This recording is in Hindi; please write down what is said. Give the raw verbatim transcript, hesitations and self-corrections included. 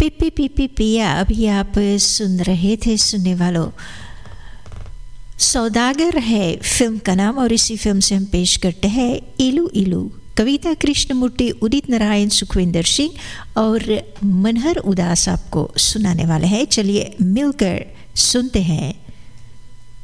पिपी पिपी पिया अभी आप सुन रहे थे। सुनने वालों, सौदागर है फिल्म का नाम और इसी फिल्म से हम पेश करते हैं इलू इलू। कविता कृष्णमूर्ति, उदित नारायण, सुखविंदर सिंह और मनहर उदास आपको सुनाने वाले हैं। चलिए मिलकर सुनते हैं